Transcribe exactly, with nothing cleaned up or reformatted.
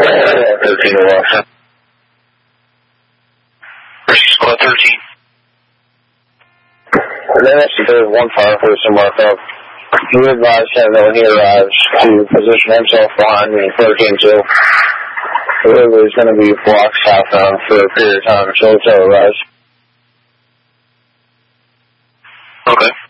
thirteen to Watson. Squad thirteen. Then that's the one fireperson mark up. He advised him that when he arrives to position himself behind me, thirteen two. Whoever is going to be blocked southbound for a period of time until the tail arrives. Okay.